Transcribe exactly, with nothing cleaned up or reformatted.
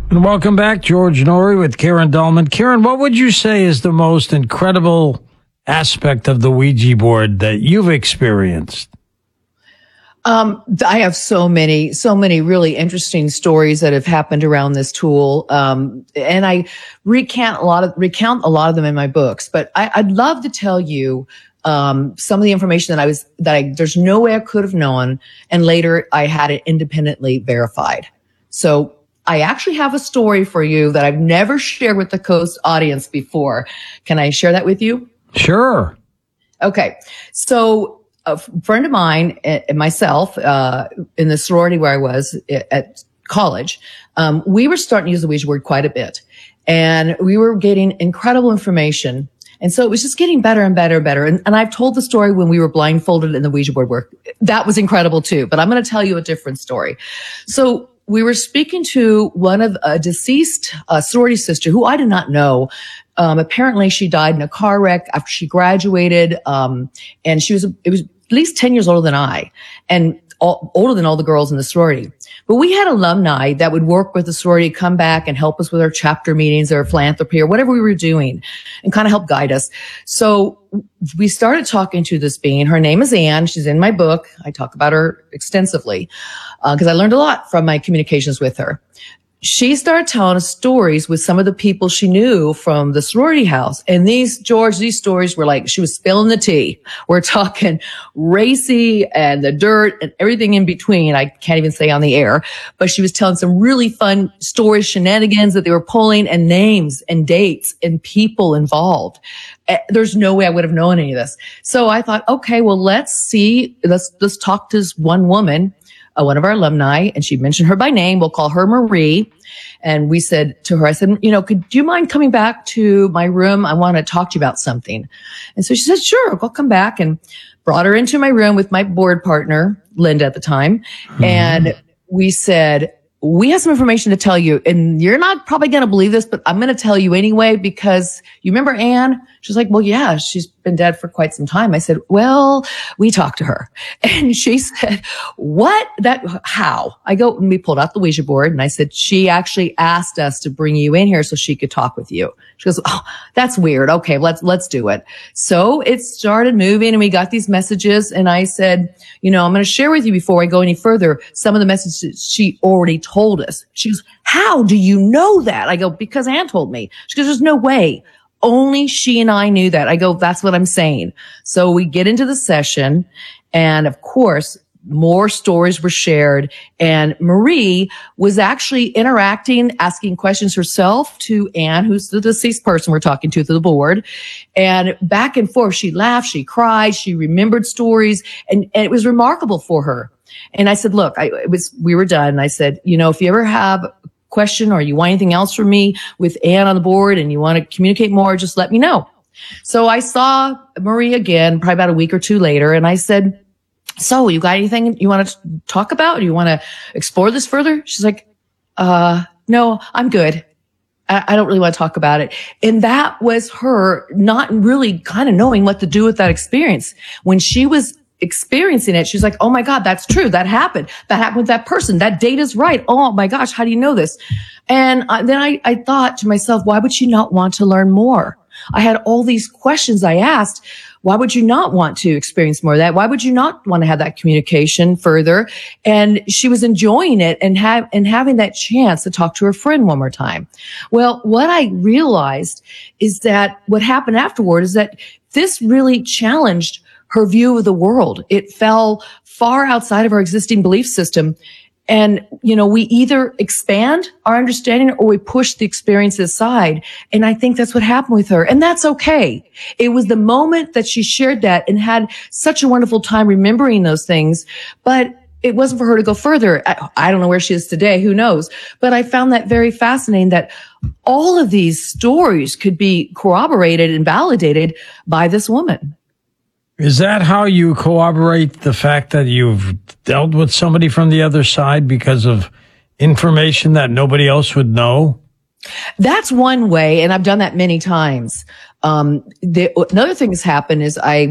And welcome back, George Noory with Karen Dahlman. Karen, what would you say is the most incredible aspect of the Ouija board that you've experienced? Um, I have so many, so many really interesting stories that have happened around this tool. Um, and I recount a lot of, recount a lot of them in my books, but I, I'd love to tell you, um, some of the information that I was, that I, there's no way I could have known. And later I had it independently verified. So I actually have a story for you that I've never shared with the Coast audience before. Can I share that with you? Sure. Okay. So, a friend of mine and myself, uh, in the sorority where I was at college, um, we were starting to use the Ouija board quite a bit, and we were getting incredible information. And so it was just getting better and better and better. And, and I've told the story when we were blindfolded in the Ouija board work. That was incredible too, but I'm going to tell you a different story. So we were speaking to one of a deceased uh, sorority sister who I did not know. Um, apparently she died in a car wreck after she graduated. Um, and she was, it was at least ten years older than I, and all, older than all the girls in the sorority. But we had alumni that would work with the sorority, come back and help us with our chapter meetings or philanthropy or whatever we were doing, and kind of help guide us. So we started talking to this being. Her name is Anne. She's in my book. I talk about her extensively because uh, I learned a lot from my communications with her. She started telling us stories with some of the people she knew from the sorority house. And these, George, these stories were like, she was spilling the tea. We're talking racy and the dirt and everything in between. I can't even say on the air, but she was telling some really fun stories, shenanigans that they were pulling, and names and dates and people involved. There's no way I would have known any of this. So I thought, okay, well, let's see, let's, let's talk to this one woman, Uh, one of our alumni, and she mentioned her by name. We'll call her Marie. And we said to her, I said, you know, could do you mind coming back to my room? I want to talk to you about something. And so she said, sure, I'll come back, and brought her into my room with my board partner, Linda at the time. Mm-hmm. And we said, we have some information to tell you, and you're not probably going to believe this, but I'm going to tell you anyway, because you remember Anne? She's like, well, yeah, she's been dead for quite some time. I said, well, we talked to her, and she said, what? That, how? I go, and we pulled out the Ouija board, and I said, she actually asked us to bring you in here so she could talk with you. She goes, oh, that's weird. Okay, let's, let's do it. So it started moving, and we got these messages, and I said, you know, I'm going to share with you before I go any further some of the messages she already told us. She goes, how do you know that? I go, because Anne told me. She goes, there's no way. Only she and I knew that. I go, that's what I'm saying. So we get into the session, and of course, more stories were shared, and Marie was actually interacting, asking questions herself to Anne, who's the deceased person we're talking to through the board. And back and forth, she laughed, she cried, she remembered stories, and, and it was remarkable for her. And I said, look, I, it was, we were done. And I said, you know, if you ever have a question or you want anything else from me with Anne on the board and you want to communicate more, just let me know. So I saw Marie again, probably about a week or two later. And I said, so you got anything you want to talk about? Do you want to explore this further? She's like, uh, no, I'm good. I, I don't really want to talk about it. And that was her not really kind of knowing what to do with that experience. When she was experiencing it, she's like, oh my God, that's true. That happened. That happened with that person. That date is right. Oh my gosh, how do you know this? And I, then I, I thought to myself, why would she not want to learn more? I had all these questions I asked. Why would you not want to experience more of that? Why would you not want to have that communication further? And she was enjoying it and have, and having that chance to talk to her friend one more time. Well, what I realized is that what happened afterward is that this really challenged her view of the world. It fell far outside of our existing belief system. And, you know, we either expand our understanding or we push the experience aside. And I think that's what happened with her. And that's okay. It was the moment that she shared that and had such a wonderful time remembering those things. But it wasn't for her to go further. I, I don't know where she is today. Who knows? But I found that very fascinating that all of these stories could be corroborated and validated by this woman. Is that how you corroborate the fact that you've dealt with somebody from the other side because of information that nobody else would know? That's one way, and I've done that many times. Um, the, another thing that's happened is I